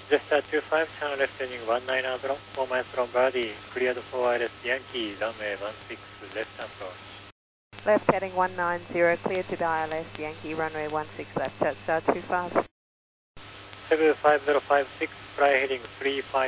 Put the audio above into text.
Jetstar 25, channel left heading 19 Avro, 4 miles from Birdie, cleared for wireless Yankee, runway 16, left approach. Left heading 190, cleared to the ILS Yankee, runway 16 left, Jetstar 25. 75056, fly heading 35.